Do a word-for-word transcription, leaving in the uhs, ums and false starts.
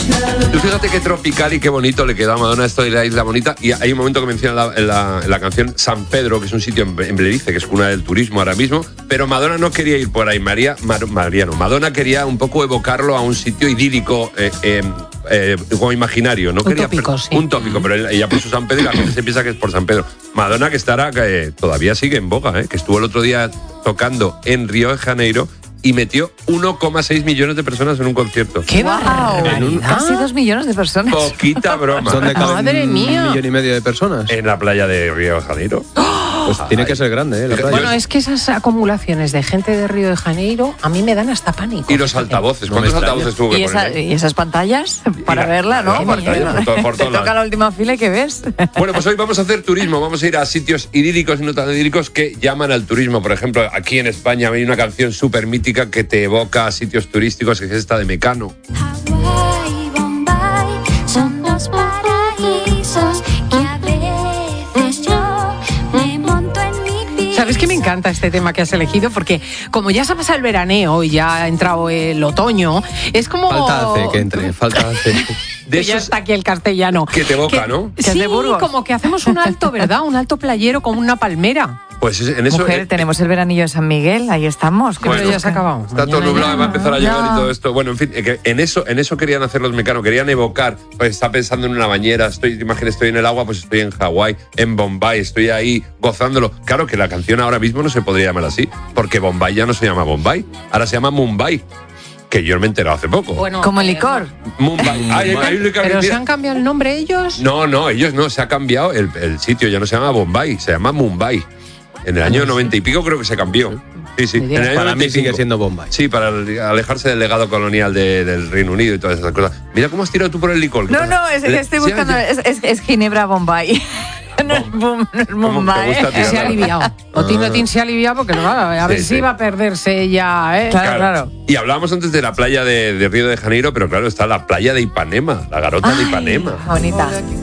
Tú fíjate qué tropical y qué bonito le queda a Madonna esto de la isla bonita. Y hay un momento que menciona en la, en la, en la canción San Pedro, que es un sitio en, en Belice, que es cuna del turismo ahora mismo. Pero Madonna no quería ir por ahí. María, Mar, María no, Madonna quería un poco evocarlo a un sitio idílico, eh, eh, eh, como imaginario. No un quería, tópico, sí. Un tópico, pero ella puso San Pedro y la gente se piensa que es por San Pedro. Madonna, que estará, que todavía sigue en boga, eh, que estuvo el otro día tocando en Río de Janeiro y metió uno coma seis millones de personas en un concierto. ¡Qué barbaridad! En un- Casi dos millones de personas. Poquita broma. ¿Dónde caben Madre mía. un millón y medio de personas? En la playa de Río de Janeiro. Pues tiene que ser grande, ¿eh? La playa. Bueno, es que esas acumulaciones de gente de Río de Janeiro a mí me dan hasta pánico. Y los fíjate. altavoces. No me ¿Cuántos extraña. altavoces tuvo que ¿Y, poner esa- ahí? y esas pantallas para la- verla, ¿no? la Porque pantalla, por todo- por te todos toca lados. la última fila y que ves. Bueno, pues hoy vamos a hacer turismo. Vamos a ir a sitios idílicos y no tan idílicos que llaman al turismo. Por ejemplo, aquí en España hay una canción súper mítica que te evoca a sitios turísticos, que es esta de Mecano. Hawái, Bombay, son dos paraísos que a veces yo me monto en mi piso. ¿Sabes que me encanta este tema que has elegido? Porque como ya se ha pasado el veraneo y ya ha entrado el otoño, es como... Falta hace que entre, falta hace. De Que ya esos está aquí el castellano. que te evoca, ¿no? Que es Sí, de Burgos. como que hacemos un alto, ¿verdad? Un alto playero con una palmera. Pues en eso... Mujer, eh, tenemos el veranillo de San Miguel, ahí estamos. Pero Bueno, ya se ha acabado. Está todo Mañana nublado, ya- va a empezar a llover Ya. y todo esto. Bueno, en fin, eh, que en eso, en eso querían hacer los mecanos, querían evocar. Pues está pensando en una bañera, estoy, imagínate, estoy en el agua, pues estoy en Hawái, en Bombay, estoy ahí gozándolo. Claro que la canción ahora mismo no se podría llamar así, porque Bombay ya no se llama Bombay, ahora se llama Mumbai, que yo me he enterado hace poco. Bueno, Como el eh, licor. Mumbai. Ay, hay- hay un licor, ¿Pero se mira. han cambiado el nombre ellos? No, no, ellos no, se ha cambiado el, el sitio, ya no se llama Bombay, se llama Mumbai. En el año noventa y pico creo que se cambió. Sí, sí. En el año Para mí noventa y cinco. sigue siendo Bombay. Sí, para el- alejarse del legado colonial de- del Reino Unido y todas esas cosas. Mira cómo has tirado tú por el licor. ¿qué No, pasa? no, es que estoy Sí, buscando. ya- Es, es- es Ginebra Bombay. No es, Bum- no es ¿Cómo te Bombay. gusta tirar? Se ha aliviado. Otín Otín se ha aliviado porque no, a ver Sí, si sí. va a perderse ya, ¿eh? Claro, claro. Y hablábamos antes de la playa de, de Río de Janeiro, pero claro, está la playa de Ipanema, la garota de Ay, Ipanema. bonita.